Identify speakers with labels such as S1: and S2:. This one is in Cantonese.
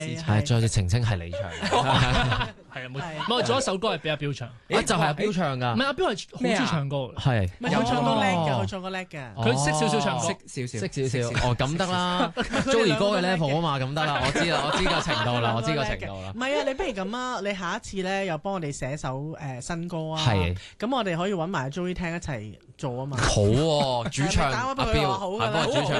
S1: 係再次澄清係你唱嘅，
S2: 係啊，冇我做一首歌係俾阿彪唱，
S1: 就係阿彪唱㗎，
S2: 唔係阿彪係好中意唱歌嘅，
S1: 係
S3: 唔係佢唱歌叻㗎，佢唱歌叻㗎。
S2: 佢識少少唱歌，
S1: 識少少，哦咁得啦，Joey 哥嘅 level 啊嘛，咁得啦，我知啦，我知個程度啦，我知個程度啦。
S3: 唔係啊，你不如咁啊，你下一次咧又幫我哋寫首新歌啊，
S1: 係，
S3: 咁我哋可以揾埋 Joey 聽一齊做啊嘛。
S1: 好喎，主唱
S3: 打
S1: 阿
S3: 返俾佢話
S1: 彪，
S3: 好㗎啦
S1: 係幫我主唱。